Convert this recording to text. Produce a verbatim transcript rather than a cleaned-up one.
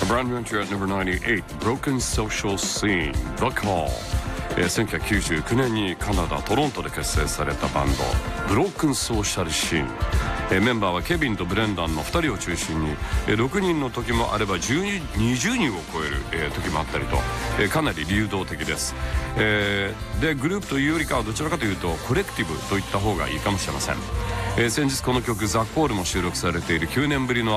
Brand new entry at number ninety-eight, Broken Social Scene, The Call。えー、せんきゅうひゃくきゅうじゅうきゅうねんにカナダ・トロントで結成されたバンドブロークンソーシャルシーン、えー、メンバーはケビンとブレンダンのふたりを中心に、えー、ろくにんの時もあればじゅうに、にじゅうにんを超える、えー、時もあったりと、えー、かなり流動的です、えー、でグループというよりかはどちらかというとコレクティブといった方がいいかもしれません。えー、先日この曲「ザ・コール」も収録されているきゅうねんぶりの